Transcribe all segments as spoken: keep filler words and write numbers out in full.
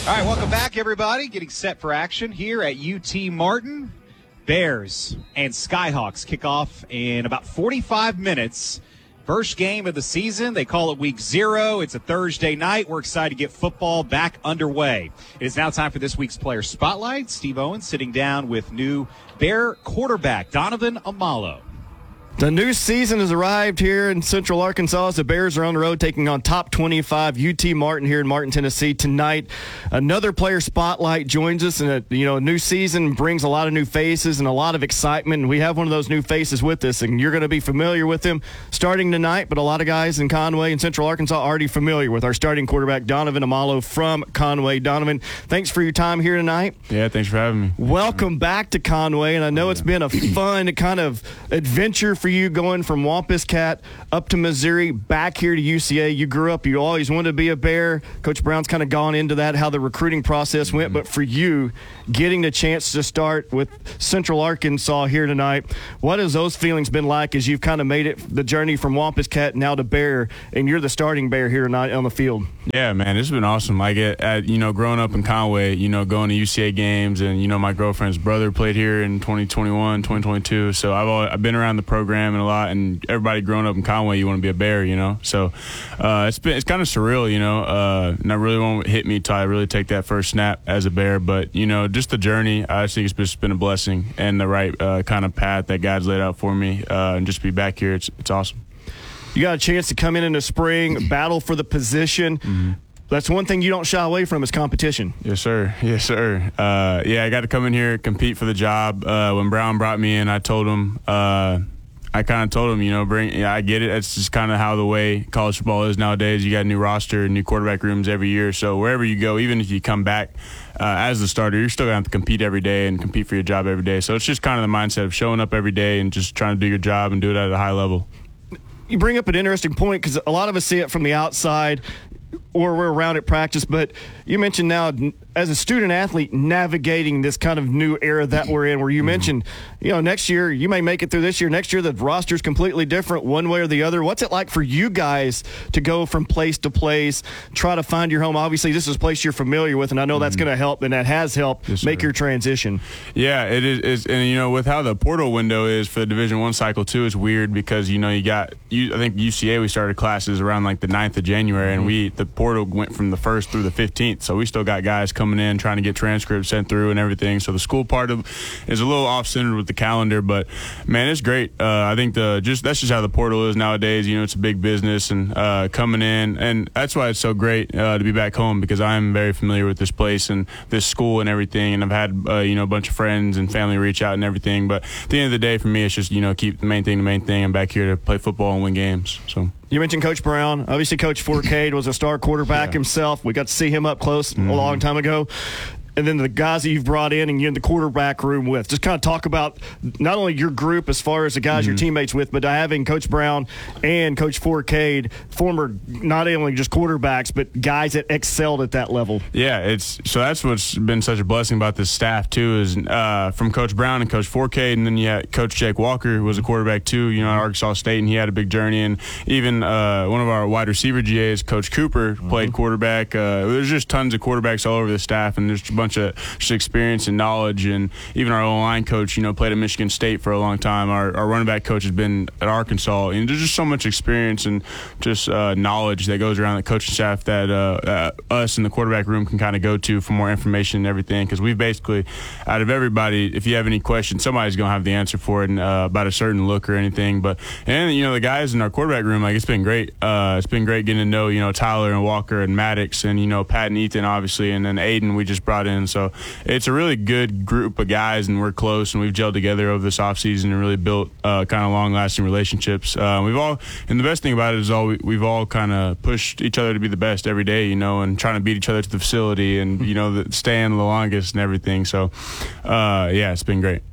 All right, welcome back, everybody. Getting set for action here at U T Martin. Bears and Skyhawks kick off in about forty-five minutes. First game of the season. They call it week zero. It's a Thursday night. We're excited to get football back underway. It is now time for this week's Player Spotlight. Steve Owens sitting down with new Bear quarterback Donovan Amalo. The new season has arrived here in Central Arkansas as the Bears are on the road taking on top twenty-five U T Martin here in Martin, Tennessee tonight. Another player spotlight joins us, and a, you know, a new season brings a lot of new faces and a lot of excitement. And we have one of those new faces with us, and you're going to be familiar with him starting tonight. But a lot of guys in Conway and Central Arkansas are already familiar with our starting quarterback Donovan Amalo from Conway. Donovan, thanks for your time here tonight. Yeah, thanks for having me. Welcome back to Conway, and I know it's been a fun kind of adventure for you going from Wampus Cat up to Missouri, back here to U C A. You grew up, you always wanted to be a Bear. Coach Brown's kind of gone into that, how the recruiting process went. Mm-hmm. But for you, getting the chance to start with Central Arkansas here tonight, what has those feelings been like as you've kind of made it the journey from Wampus Cat now to Bear, and you're the starting Bear here tonight on the field? Yeah, man, it's been awesome. Like, at, at, you know, growing up in Conway, you know, going to U C A games, and, you know, my girlfriend's brother played here in twenty twenty-one, twenty twenty-two. So I've, always, I've been around the program and a lot, and everybody growing up in Conway, you want to be a Bear, you know. So uh, it's been it's kind of surreal, you know. Uh, not really won't hit me till I really take that first snap as a Bear, but you know, just the journey. I just think it's just been a blessing and the right uh, kind of path that God's laid out for me, uh, and just be back here. It's it's awesome. You got a chance to come in in the spring, battle for the position. Mm-hmm. That's one thing you don't shy away from is competition. Yes, sir. Yes, sir. Uh, yeah, I got to come in here, compete for the job. Uh, when Brown brought me in, I told him. Uh, I kind of told him, you know, bring. Yeah, I get it. That's just kind of how the way college football is nowadays. You got a new roster, new quarterback rooms every year. So wherever you go, even if you come back uh, as the starter, you're still gonna have to compete every day and compete for your job every day. So it's just kind of the mindset of showing up every day and just trying to do your job and do it at a high level. You bring up an interesting point because a lot of us see it from the outside, or we're around at practice, but you mentioned now as a student athlete navigating this kind of new era that we're in, where you mm-hmm. mentioned, you know, next year you may make it through this year. Next year the roster's completely different one way or the other. What's it like for you guys to go from place to place, try to find your home? Obviously this is a place you're familiar with, and I know mm-hmm. that's going to help, and that has helped yes, make your transition. Yeah, it is, is. And, you know, with how the portal window is for the Division One cycle too, it's weird because, you know, you got, you, I think U C A, we started classes around like the ninth of January, mm-hmm. and we the portal went from the first through the fifteenth, so we still got guys coming in trying to get transcripts sent through and everything. So the school part of is a little off-centered with the calendar, but man, it's great. Uh, I think the just that's just how the portal is nowadays. You know, it's a big business, and uh, coming in, and that's why it's so great uh, to be back home, because I'm very familiar with this place and this school and everything, and I've had uh, you know a bunch of friends and family reach out and everything. But at the end of the day, for me, it's just you know keep the main thing the main thing. I'm back here to play football and win games. So. You mentioned Coach Brown. Obviously, Coach Fourcade was a star quarterback yeah. himself. We got to see him up close mm-hmm. a long time ago. And then the guys that you've brought in and you're in the quarterback room with. Just kind of talk about not only your group as far as the guys mm-hmm. you're teammates with, but having Coach Brown and Coach Fourcade, former not only just quarterbacks, but guys that excelled at that level. Yeah, it's so that's what's been such a blessing about this staff, too, is uh, from Coach Brown and Coach Fourcade, and then you had Coach Jake Walker, who was a quarterback, too, you know, at Arkansas State, and he had a big journey. And even uh, one of our wide receiver G As, Coach Cooper, mm-hmm. played quarterback. Uh, there's just tons of quarterbacks all over the staff, and there's a bunch of just experience and knowledge. And even our O-line coach, you know, played at Michigan State for a long time. Our, our running back coach has been at Arkansas. And there's just so much experience and just uh, knowledge that goes around the coaching staff that uh, uh, us in the quarterback room can kind of go to for more information and everything. Because we've basically, out of everybody, if you have any questions, somebody's going to have the answer for it, and, uh, about a certain look or anything. But, and, you know, the guys in our quarterback room, like, it's been great. Uh, it's been great getting to know, you know, Tyler and Walker and Maddox and, you know, Pat and Ethan, obviously, and then Aiden we just brought in. So it's a really good group of guys, and we're close, and we've gelled together over this offseason and really built uh, kind of long-lasting relationships. Uh, we've all, and the best thing about it is all we, we've all kind of pushed each other to be the best every day, you know, and trying to beat each other to the facility and, you know, the, staying the longest and everything. So, uh, yeah, it's been great.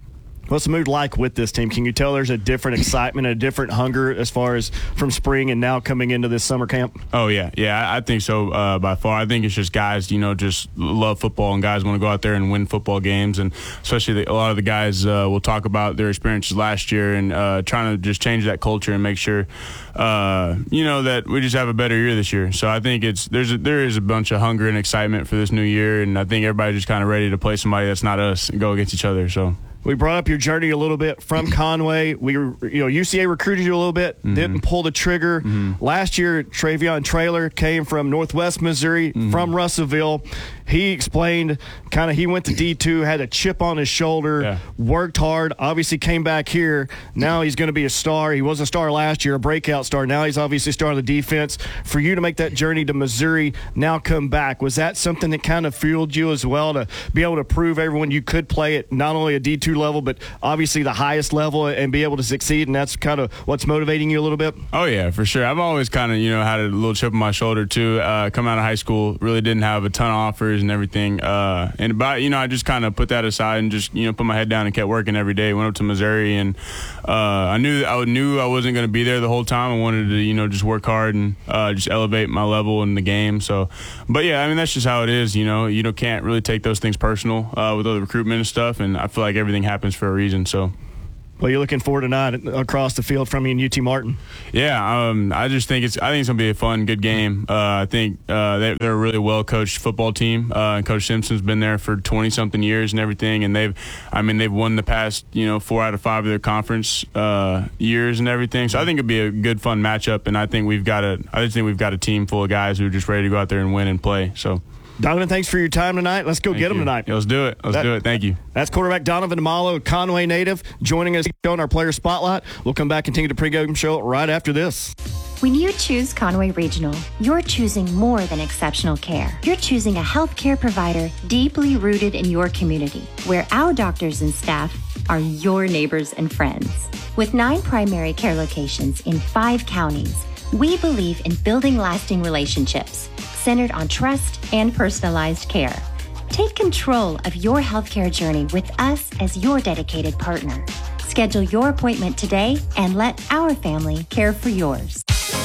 What's the mood like with this team? Can you tell there's a different excitement, a different hunger as far as from spring and now coming into this summer camp? Oh, yeah. Yeah, I, I think so uh, by far. I think it's just guys, you know, just love football, and guys want to go out there and win football games. And especially the, a lot of the guys uh, will talk about their experiences last year and uh, trying to just change that culture and make sure, uh, you know, that we just have a better year this year. So I think it's there's a, there is a bunch of hunger and excitement for this new year, and I think everybody's just kind of ready to play somebody that's not us and go against each other. So. We brought up your journey a little bit from Conway. We, you know, U C A recruited you a little bit, mm-hmm. didn't pull the trigger. Mm-hmm. Last year, Travion Traylor came from Northwest Missouri, mm-hmm. from Russellville. He explained kind of he went to D two, had a chip on his shoulder, yeah. worked hard, obviously came back here. Now he's going to be a star. He was a star last year, a breakout star. Now he's obviously a star on the defense. For you to make that journey to Missouri, now come back, was that something that kind of fueled you as well to be able to prove everyone you could play at not only a D two level, but obviously the highest level and be able to succeed, and that's kind of what's motivating you a little bit? Oh, yeah, for sure. I've always kind of, you know, had a little chip on my shoulder, too. Uh, coming out of high school, really didn't have a ton of offers and everything. Uh, and about, you know, I just kind of put that aside and just, you know, put my head down and kept working every day. Went up to Missouri, and uh, I knew I knew I wasn't going to be there the whole time. I wanted to, you know, just work hard and uh, just elevate my level in the game. So, but yeah, I mean, that's just how it is. You know, you know, can't really take those things personal uh, with all the recruitment and stuff. And I feel like everything happens for a reason. So. Well, you're looking forward tonight across the field from you in U T Martin. Yeah, um, I just think it's. I think it's gonna be a fun, good game. Uh, I think uh, they're, they're a really well coached football team. Uh, and Coach Simpson's been there for twenty something years and everything, and they've. I mean, they've won the past, you know, four out of five of their conference uh, years and everything. So I think it'd be a good, fun matchup, and I think we've got a. I just think we've got a team full of guys who are just ready to go out there and win and play. So. Donovan, thanks for your time tonight. Let's go Thank get them you. tonight. Yeah, let's do it. Let's that, do it. Thank you. That's quarterback Donovan Malo, Conway native, joining us on our player spotlight. We'll come back and continue the pregame show right after this. When you choose Conway Regional, you're choosing more than exceptional care. You're choosing a healthcare provider deeply rooted in your community, where our doctors and staff are your neighbors and friends. With nine primary care locations in five counties, we believe in building lasting relationships centered on trust and personalized care. Take control of your healthcare journey with us as your dedicated partner. Schedule your appointment today and let our family care for yours.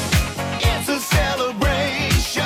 It's a celebration.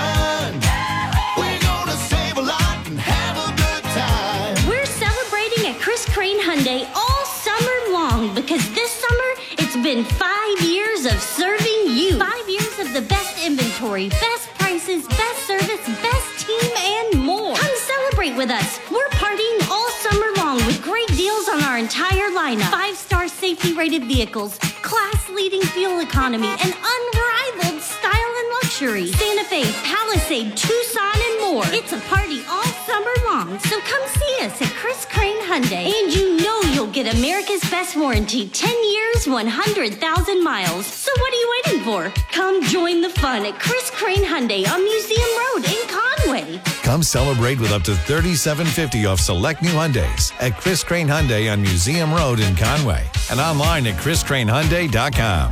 We're gonna save a lot and have a good time. We're celebrating at Chris Crane Hyundai all summer long because this summer it's been five years of serving you. Five years of the best inventory, best prices, best service, best team, and more. Come celebrate with us. We're partying all summer long with great deals on our entire lineup. Five-star safety-rated vehicles, class-leading fuel economy, and unrivaled style and luxury. Santa Fe, Palisade, Tucson, and more. It's a party all summer long, so come see us at Chris Crane Hyundai. And you know you'll get America's best warranty, ten years, one hundred thousand miles. So what are you waiting for? Come join the fun at Chris Crane Hyundai on Museum Road in Conway. Come celebrate with up to thirty-seven fifty off select new Hyundais at Chris Crane Hyundai on Museum Road in Conway and online at chris crane hyundai dot com.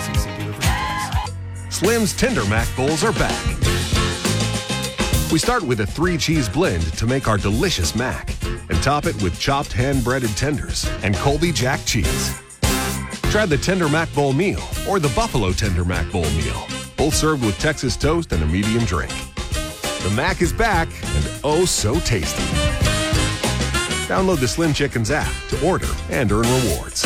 Slim's Tender Mac Bowls are back. We start with a three-cheese blend to make our delicious mac and top it with chopped hand-breaded tenders and Colby Jack cheese. Try the Tender Mac Bowl meal or the Buffalo Tender Mac Bowl meal, both served with Texas toast and a medium drink. The Mac is back and oh so tasty. Download the Slim Chickens app to order and earn rewards.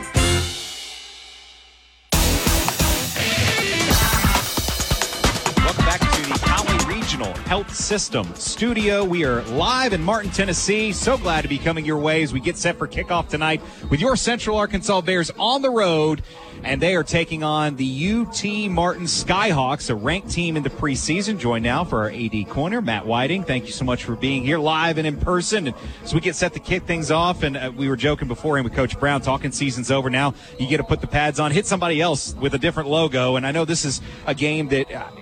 Welcome back to the Conway Regional Health System Studio. We are live in Martin, Tennessee. So glad to be coming your way as we get set for kickoff tonight with your Central Arkansas Bears on the road. And they are taking on the U T Martin Skyhawks, a ranked team in the preseason. Joined now for our A D corner, Matt Whiting. Thank you so much for being here live and in person. And as we get set to kick things off, and uh, we were joking beforehand with Coach Brown, talking season's over now. You get to put the pads on, hit somebody else with a different logo. And I know this is a game that uh,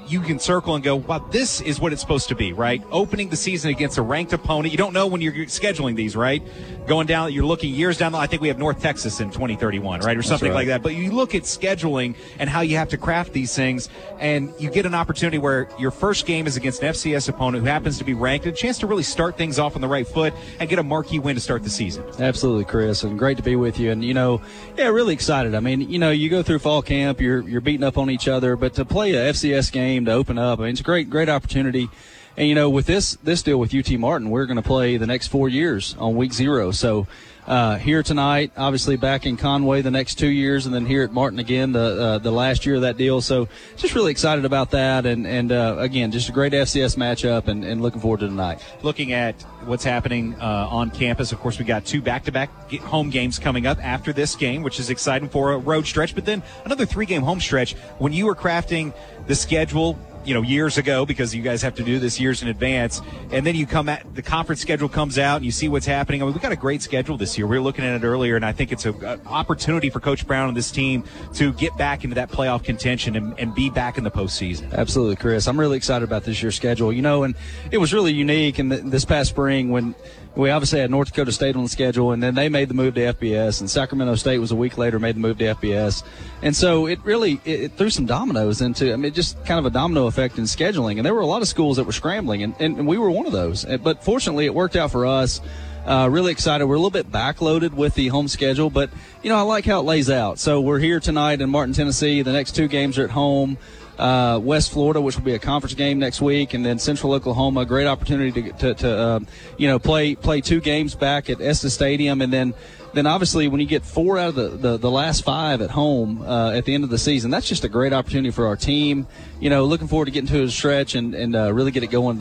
you can circle and go, wow, this is what it's supposed to be, right? Opening the season against a ranked opponent. You don't know when you're scheduling these, right? Going down, you're looking years down the line. I think we have North Texas in twenty thirty-one, right? Or something right. like that. But you look at scheduling and how you have to craft these things, and you get an opportunity where your first game is against an F C S opponent who happens to be ranked, a chance to really start things off on the right foot and get a marquee win to start the season. Absolutely, Chris, and great to be with you. And, you know, yeah, really excited. I mean, you know, you go through fall camp, you're you're beating up on each other, but to play a F C S game, to open up, I mean, it's a great, great opportunity. And, you know, with this this deal with U T Martin, we're going to play the next four years on week zero. So uh, here tonight, obviously back in Conway the next two years, and then here at Martin again the uh, the last year of that deal. So just really excited about that. And, and uh, again, just a great F C S matchup, and, and looking forward to tonight. Looking at what's happening uh, on campus, of course, we got two back-to-back home games coming up after this game, which is exciting for a road stretch. But then another three-game home stretch. When you were crafting the schedule, you know, years ago, because you guys have to do this years in advance, and then you come at the conference schedule comes out and you see what's happening. I mean, we got a great schedule this year. We were looking at it earlier, and I think it's an opportunity for Coach Brown and this team to get back into that playoff contention and, and be back in the postseason. Absolutely, Chris. I'm really excited about this year's schedule. You know, and it was really unique in the, this past spring when we obviously had North Dakota State on the schedule, and then they made the move to F B S, and Sacramento State was a week later, made the move to F B S. And so it really it, it threw some dominoes into, I mean, just kind of a domino effect in scheduling. And there were a lot of schools that were scrambling, and, and we were one of those. But fortunately, it worked out for us. Uh, really excited. We're a little bit backloaded with the home schedule, but, you know, I like how it lays out. So we're here tonight in Martin, Tennessee. The next two games are at home. Uh, West Florida, which will be a conference game next week, and then Central Oklahoma. Great opportunity to, to, to uh, you know, play play two games back at Estes Stadium, and then then obviously when you get four out of the, the, the last five at home uh, at the end of the season, that's just a great opportunity for our team. You know, looking forward to getting to a stretch and, and uh, really get it going